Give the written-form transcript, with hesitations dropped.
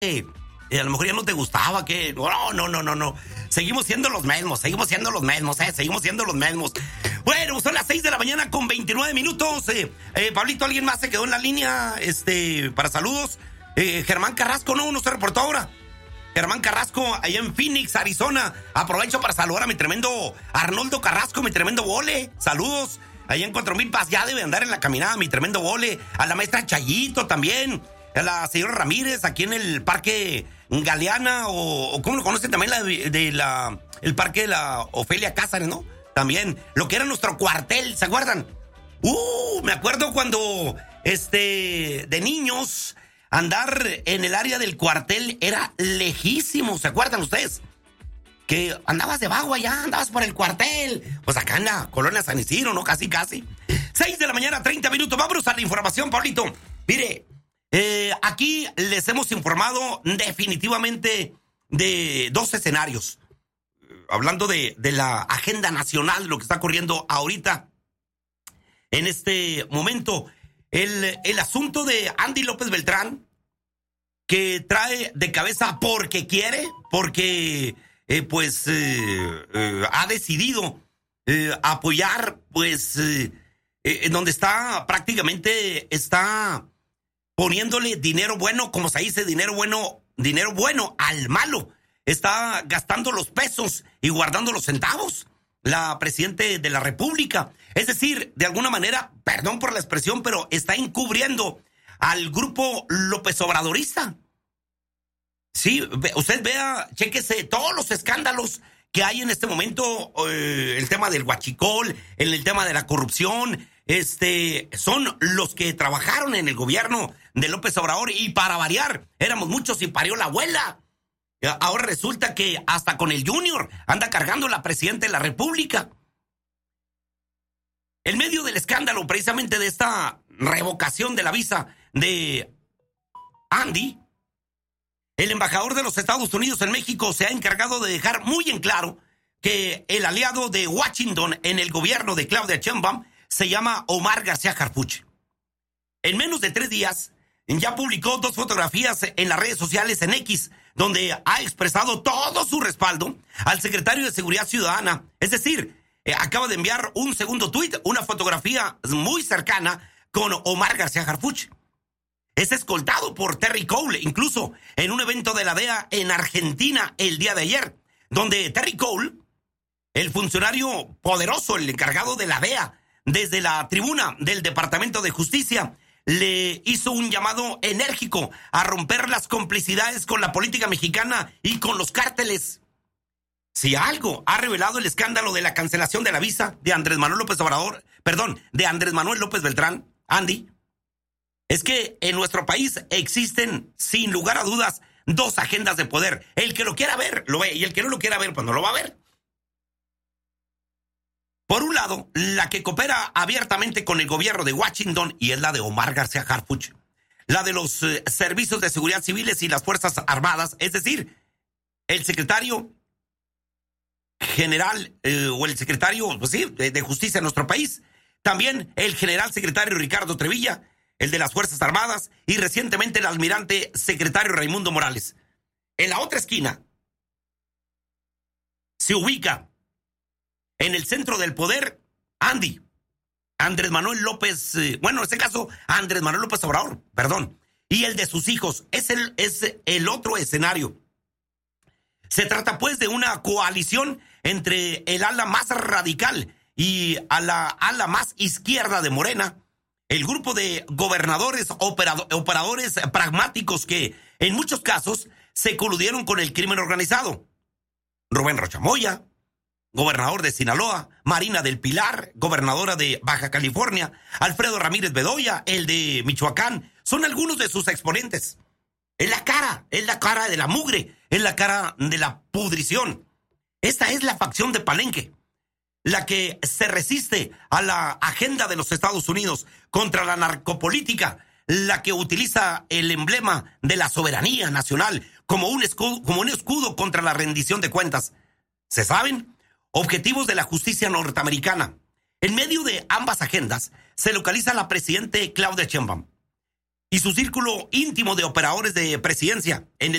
a lo mejor ya no te gustaba, que no. Seguimos siendo los mismos, Bueno, son las 6 de la mañana con 29 minutos. Pablito, ¿alguien más se quedó en la línea para saludos? Germán Carrasco, no se reportó ahora. Germán Carrasco, allá en Phoenix, Arizona. Aprovecho para saludar a mi tremendo Arnoldo Carrasco, mi tremendo vole. Saludos. Allá en 4000 Paz, ya debe andar en la caminada, mi tremendo vole. A la maestra Chayito también. A la señora Ramírez, aquí en el Parque Galeana, o ¿cómo lo conocen también? El Parque de la Ofelia Cázares, ¿no? También, lo que era nuestro cuartel, ¿se acuerdan? Me acuerdo cuando, de niños, andar en el área del cuartel era lejísimo, ¿se acuerdan ustedes? Que andabas de vago allá, andabas por el cuartel. Pues acá en la colonia San Isidro, ¿no? Casi. 6 de la mañana, 30 minutos. Vámonos a la información, Pablito. Mire, aquí les hemos informado definitivamente de dos escenarios. Hablando de la agenda nacional, lo que está ocurriendo ahorita, en este momento, el asunto de Andy López Beltrán, que trae de cabeza porque quiere, porque ha decidido apoyar, en donde está poniéndole dinero bueno, como se dice, dinero bueno al malo. Está gastando los pesos y guardando los centavos la presidenta de la República. Es decir, de alguna manera, perdón por la expresión, pero está encubriendo al grupo López Obradorista. Sí, usted vea, chéquese todos los escándalos que hay en este momento, el tema del huachicol, el tema de la corrupción, son los que trabajaron en el gobierno de López Obrador, y para variar, éramos muchos y parió la abuela. Ahora resulta que hasta con el Junior anda cargando la presidenta de la República. En medio del escándalo precisamente de esta revocación de la visa de Andy, el embajador de los Estados Unidos en México se ha encargado de dejar muy en claro que el aliado de Washington en el gobierno de Claudia Sheinbaum se llama Omar García Harfuch. En menos de 3 días ya publicó 2 fotografías en las redes sociales en X, donde ha expresado todo su respaldo al secretario de Seguridad Ciudadana. Es decir, acaba de enviar un segundo tuit, una fotografía muy cercana con Omar García Harfuch. Es escoltado por Terry Cole, incluso en un evento de la DEA en Argentina el día de ayer, donde Terry Cole, el funcionario poderoso, el encargado de la DEA, desde la tribuna del Departamento de Justicia, le hizo un llamado enérgico a romper las complicidades con la política mexicana y con los cárteles. Si algo ha revelado el escándalo de la cancelación de la visa de Andrés Manuel López Beltrán, Andy, es que en nuestro país existen, sin lugar a dudas, 2 agendas de poder. El que lo quiera ver, lo ve, y el que no lo quiera ver, pues no lo va a ver. Por un lado, la que coopera abiertamente con el gobierno de Washington, y es la de Omar García Harfuch, la de los servicios de seguridad civiles y las Fuerzas Armadas, es decir, el secretario general o el secretario de Justicia en nuestro país, también el general secretario Ricardo Trevilla, el de las Fuerzas Armadas, y recientemente el almirante secretario Raimundo Morales. En la otra esquina se ubica, en el centro del poder, Andrés Manuel López, en este caso, Andrés Manuel López Obrador, y el de sus hijos. Es el otro escenario. Se trata, pues, de una coalición entre el ala más radical y a la ala más izquierda de Morena, el grupo de gobernadores, operadores pragmáticos que, en muchos casos, se coludieron con el crimen organizado. Rubén Rocha Moya, gobernador de Sinaloa; Marina del Pilar, gobernadora de Baja California; Alfredo Ramírez Bedoya, el de Michoacán, son algunos de sus exponentes. Es la cara de la mugre, es la cara de la pudrición. Esta es la facción de Palenque, la que se resiste a la agenda de los Estados Unidos contra la narcopolítica, la que utiliza el emblema de la soberanía nacional como un escudo contra la rendición de cuentas. ¿Se saben? Objetivos de la justicia norteamericana. En medio de ambas agendas se localiza la presidenta Claudia Sheinbaum. y su círculo íntimo de operadores de presidencia. En el